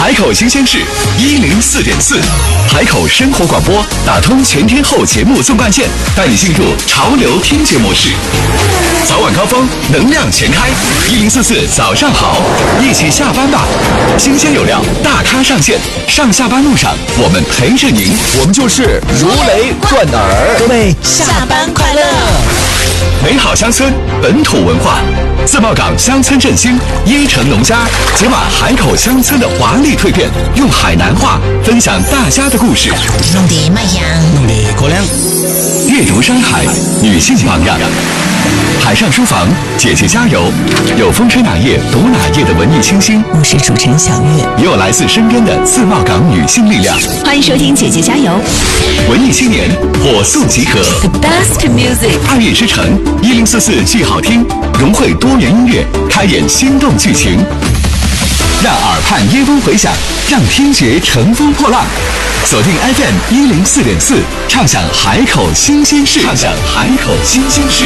海口新鲜事104.4，海口生活广播打通全天候节目纵贯线，带你进入潮流听觉模式。早晚高峰，能量全开，1044早上好，一起下班吧。新鲜有料，大咖上线，上下班路上我们陪着您，我们就是如雷贯耳。 各位下班快乐！ 美好乡村，本土文化，自贸港乡村振兴，椰城农家解码海口乡村的华丽蜕变，用海南话分享大家的故事。 弄得卖香， 弄得可亮。 阅读山海，女性榜样。海上书房，姐姐加油！有风吹哪页读哪页的文艺清新， 我是主持人小月， 也有来自身边的自贸港女性力量。 欢迎收听姐姐加油！ 文艺青年火速集合 The best music， 2月之城1044剧好听，融汇多元音乐，开演心动剧情，让耳畔耶风回响，让听觉乘风破浪。锁定 FM 104.4，畅享海口新鲜事，畅享海口新鲜事。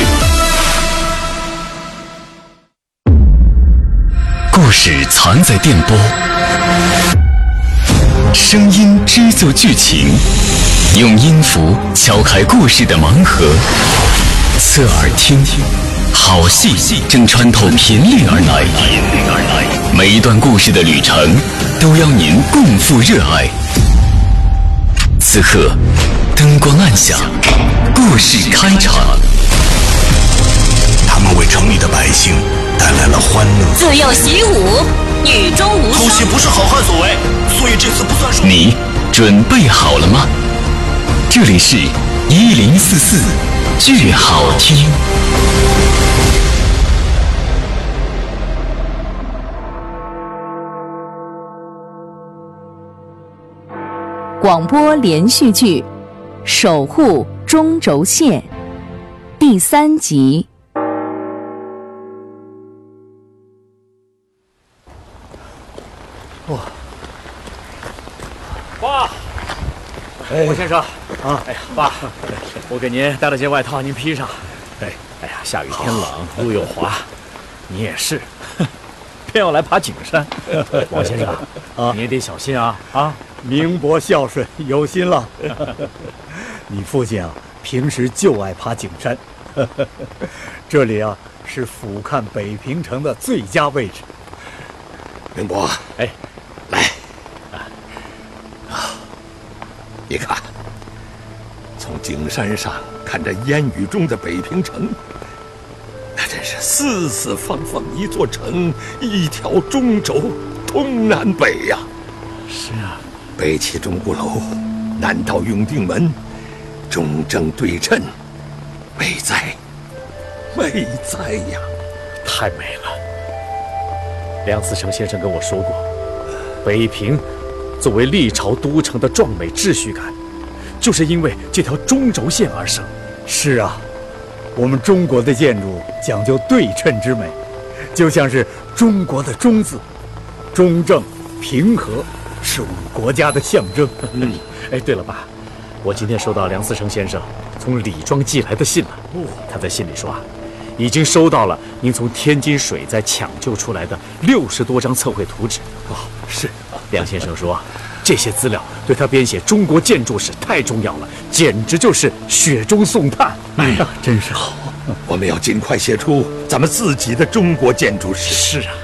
故事藏在电波，声音织就剧情，用音符敲开故事的盲盒。侧耳听，好戏正穿透频率而来，每一段故事的旅程都要您共赴热爱。此刻，灯光暗下，故事开场。 他们为城里的百姓带来了欢乐。 自幼习武，女中无双。 偷袭不是好汉所为，所以这次不算数。 你准备好了吗？这里是1044剧好听。 广播连续剧《守护中轴线》第3集。 爸，霍先生啊，哎呀，爸，我给您带了件外套，您披上。哎呀，下雨天冷，路又滑，你也是，偏要来爬景山。王先生啊，你也得小心啊！啊， 明伯孝顺，有心了。你父亲啊，平时就爱爬景山，这里啊是俯瞰北平城的最佳位置。 明伯， 哎， 来，你看，从景山上看着烟雨中的北平城，那真是四四方方一座城，一条中轴，东南北呀。 是啊， 北起钟鼓楼，南到永定门，中正对称，美哉，美哉呀！ 太美了。梁思成先生跟我说过，北平作为历朝都城的壮美秩序感，就是因为这条中轴线而生。 是啊，我们中国的建筑讲究对称之美，就像是中国的中字，中正平和是我们国家的象征。 哎，对了，爸，我今天收到梁思成先生从李庄寄来的信了。他在信里说啊，已经收到了您从天津水灾抢救出来的60多张测绘图纸。是，梁先生说，这些资料对他编写中国建筑史太重要了，简直就是雪中送炭。 哎呀，真是好！ 我们要尽快写出咱们自己的中国建筑史。 是啊。